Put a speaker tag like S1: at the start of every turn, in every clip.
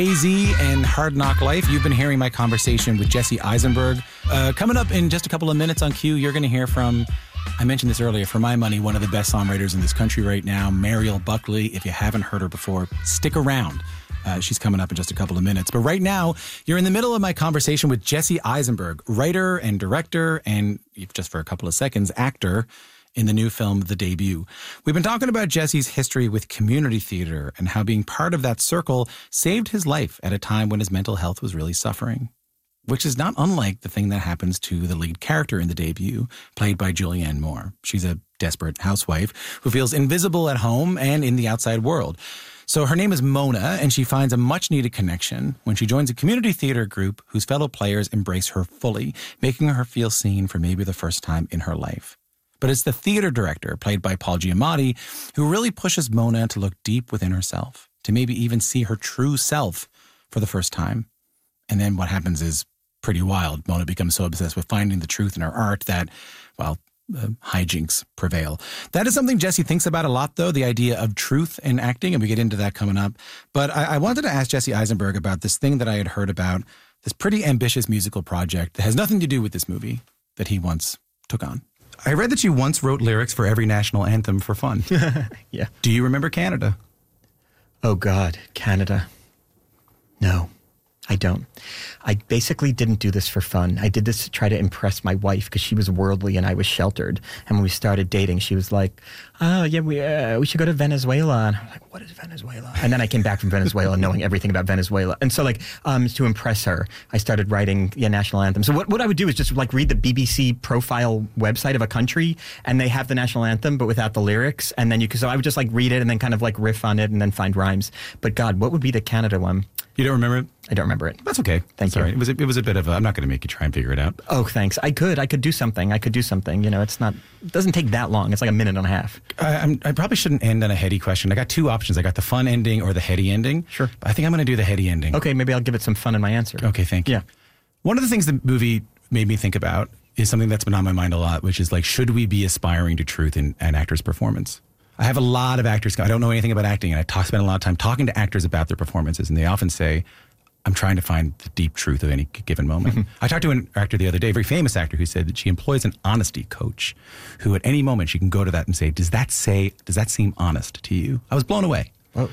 S1: AZ and Hard Knock Life. You've been hearing my conversation with Jesse Eisenberg. Coming up in just a couple of minutes on Q, you're going to hear from, I mentioned this earlier, for my money, one of the best songwriters in this country right now, Mariel Buckley. If you haven't heard her before, stick around. She's coming up in just a couple of minutes. But right now, you're in the middle of my conversation with Jesse Eisenberg, writer and director, and just for a couple of seconds, actor in the new film, The Debut. We've been talking about Jesse's history with community theater and how being part of that circle saved his life at a time when his mental health was really suffering, which is not unlike the thing that happens to the lead character in The Debut, played by Julianne Moore. She's a desperate housewife who feels invisible at home and in the outside world. So her name is Mona, and she finds a much-needed connection when she joins a community theater group whose fellow players embrace her fully, making her feel seen for maybe the first time in her life. But it's the theater director, played by Paul Giamatti, who really pushes Mona to look deep within herself, to maybe even see her true self for the first time. And then what happens is pretty wild. Mona becomes so obsessed with finding the truth in her art that, well, hijinks prevail. That is something Jesse thinks about a lot, though, the idea of truth in acting, and we get into that coming up. But I wanted to ask Jesse Eisenberg about this thing that I had heard about, this pretty ambitious musical project that has nothing to do with this movie that he once took on. I read that you once wrote lyrics for every national anthem for fun.
S2: Yeah.
S1: Do you remember Canada?
S2: Oh, God, Canada. No, I don't. I basically didn't do this for fun. I did this to try to impress my wife because she was worldly and I was sheltered. And when we started dating, she was like, oh, yeah, we should go to Venezuela. And I'm like, what is Venezuela? And then I came back from Venezuela knowing everything about Venezuela. And so, to impress her, I started writing national anthem. So what I would do is just, read the BBC profile website of a country, and they have the national anthem, but without the lyrics. And then so I would just, read it and then kind of, riff on it and then find rhymes. But, God, what would be the Canada one?
S1: You don't remember it?
S2: I don't remember it.
S1: That's okay.
S2: Thank you.
S1: Right. It was a bit of I'm not going to make you try and figure it out.
S2: Oh, thanks. I could do something. It doesn't take that long. It's like a minute and a half.
S1: I probably shouldn't end on a heady question. I got two options. I got the fun ending or the heady ending.
S2: Sure.
S1: But I think I'm going to do the heady ending.
S2: Okay, maybe I'll give it some fun in my answer.
S1: Okay, thank you.
S2: Yeah.
S1: One of the things the movie made me think about is something that's been on my mind a lot, which is should we be aspiring to truth in an actor's performance? I have a lot of actors. I don't know anything about acting, and I spend a lot of time talking to actors about their performances, and they often say, I'm trying to find the deep truth of any given moment. I talked to an actor the other day, a very famous actor, who said that she employs an honesty coach who at any moment she can go to that and say, does that seem honest to you? I was blown away.
S2: Oh.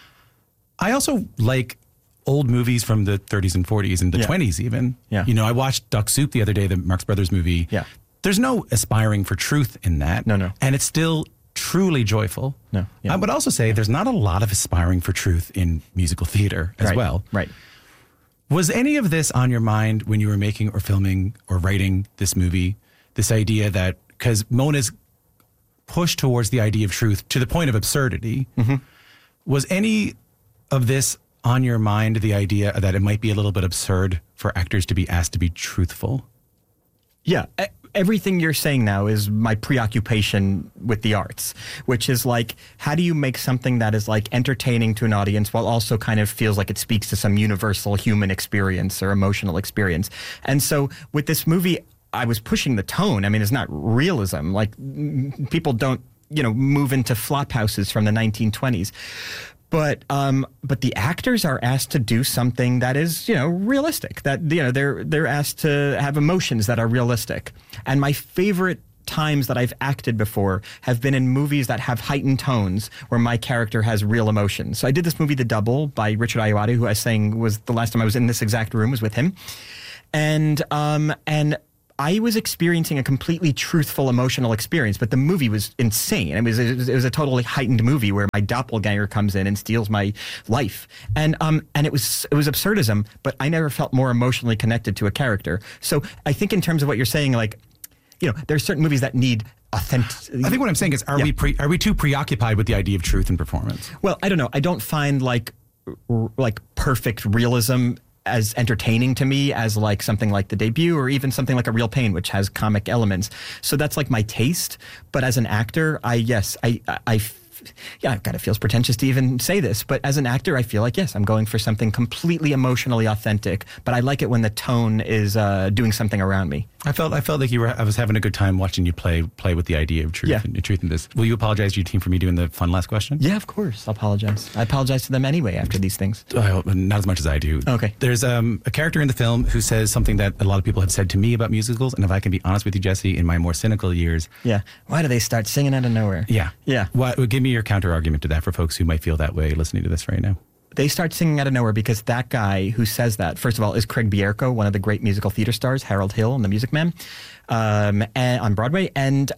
S1: I also like old movies from the 30s and 40s and the 20s even.
S2: Yeah.
S1: I watched Duck Soup the other day, the Marx Brothers movie.
S2: Yeah.
S1: There's no aspiring for truth in that.
S2: No.
S1: And it's still truly joyful.
S2: No. Yeah.
S1: I would also say there's not a lot of aspiring for truth in musical theater as well.
S2: Right.
S1: Was any of this on your mind when you were making or filming or writing this movie? This idea that, because Mona's push towards the idea of truth to the point of absurdity, was any of this on your mind, the idea that it might be a little bit absurd for actors to be asked to be truthful?
S2: Yeah. Everything you're saying now is my preoccupation with the arts, which is how do you make something that is entertaining to an audience while also kind of feels like it speaks to some universal human experience or emotional experience? And so with this movie, I was pushing the tone. I mean, it's not realism. People don't, move into flop houses from the 1920s. But the actors are asked to do something that is, realistic. That, they're asked to have emotions that are realistic. And my favorite times that I've acted before have been in movies that have heightened tones where my character has real emotions. So I did this movie, The Double, by Richard Ayoade, who I was saying was the last time I was in this exact room was with him. And I was experiencing a completely truthful emotional experience, but the movie was insane. It was a totally heightened movie where my doppelganger comes in and steals my life. And it was absurdism, but I never felt more emotionally connected to a character. So I think in terms of what you're saying, there's certain movies that need authentic.
S1: I think what I'm saying is, are we too preoccupied with the idea of truth in performance?
S2: Well, I don't know. I don't find perfect realism as entertaining to me as something like The Debut or even something like A Real Pain, which has comic elements. So that's my taste. But as an actor, I God, it feels pretentious to even say this, but as an actor, I feel like, yes, I'm going for something completely emotionally authentic, but I like it when the tone is doing something around me.
S1: I felt like I was having a good time watching you play with the idea of truth, and truth in this. Will you apologize to your team for me doing the fun last question?
S2: Yeah, of course. I'll apologize. I apologize to them anyway after these things.
S1: Not as much as I do.
S2: Okay.
S1: There's a character in the film who says something that a lot of people have said to me about musicals, and if I can be honest with you, Jesse, in my more cynical years.
S2: Yeah. Why do they start singing out of nowhere?
S1: Yeah.
S2: Yeah.
S1: Give me your counter argument to that for folks who might feel that way listening to this right now.
S2: They start singing out of nowhere because that guy who says that, first of all, is Craig Bierko, one of the great musical theater stars, Harold Hill in The Music Man, and on Broadway, and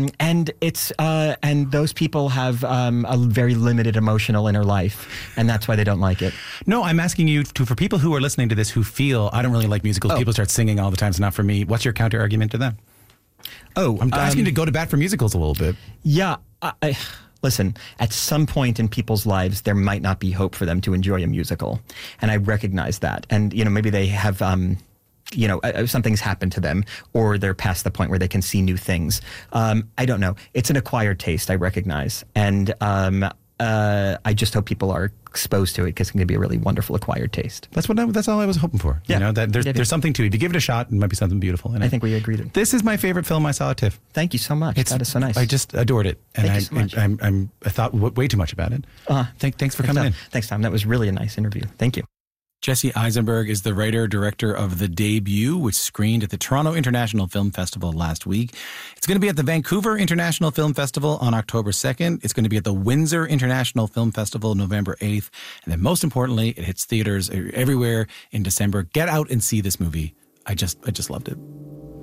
S2: those people have a very limited emotional inner life, and that's why they don't like it.
S1: No, I'm asking you for people who are listening to this who feel I don't really like musicals. People start singing all the time. It's not for me. What's your counter argument to them? I'm asking you to go to bat for musicals a little bit.
S2: Yeah. Listen, at some point in people's lives, there might not be hope for them to enjoy a musical. And I recognize that. And, maybe they have, something's happened to them, or they're past the point where they can see new things. I don't know. It's an acquired taste, I recognize. And I just hope people are exposed to it because it can be a really wonderful acquired taste.
S1: That's all I was hoping for.
S2: Yeah.
S1: There's something to it. If you give it a shot, it might be something beautiful. And
S2: I think we agreed.
S1: This is my favorite film I saw at TIFF.
S2: Thank you so much. That is so nice.
S1: I just adored it. And
S2: Thank you so much.
S1: I thought way too much about it. Thanks for coming in.
S2: Thanks, Tom. That was really a nice interview. Thank you.
S1: Jesse Eisenberg is the writer-director of The Debut, which screened at the Toronto International Film Festival last week. It's going to be at the Vancouver International Film Festival on October 2nd. It's going to be at the Windsor International Film Festival November 8th. And then most importantly, it hits theaters everywhere in December. Get out and see this movie. I just loved it.